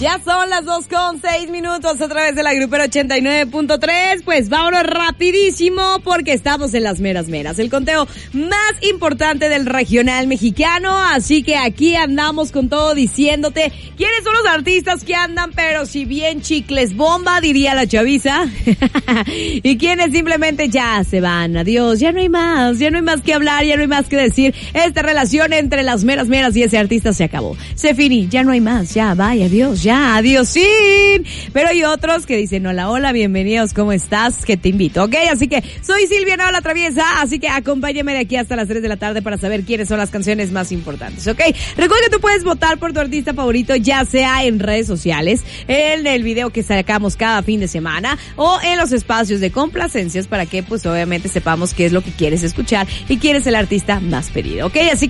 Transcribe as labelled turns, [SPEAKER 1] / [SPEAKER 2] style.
[SPEAKER 1] Ya son las 2:06 a través de la Grupera 89.3. Pues vámonos rapidísimo porque estamos en las meras meras. El conteo más importante del regional mexicano. Así que aquí andamos con todo diciéndote quiénes son los artistas que andan, pero si bien chicles bomba, diría la chaviza. Y quienes simplemente ya se van. Adiós, ya no hay más que hablar, ya no hay más que decir. Esta relación entre las meras meras y ese artista se acabó. Se finí, ya no hay más, ya, bye, adiós, ya, adiós, sí. Pero hay otros que dicen, hola, bienvenidos, ¿cómo estás? Que te invito, ¿ok? Así que soy Silvia Nava la Traviesa, así que acompáñame de aquí hasta las 3 de la tarde para saber quiénes son las canciones más importantes, ¿ok? Recuerda que tú puedes votar por tu artista favorito, ya sea en redes sociales, en el video que sacamos cada fin de semana, o en los espacios de complacencias para que, pues, obviamente sepamos qué es lo que quieres escuchar y quién es el artista más pedido, ¿ok? Así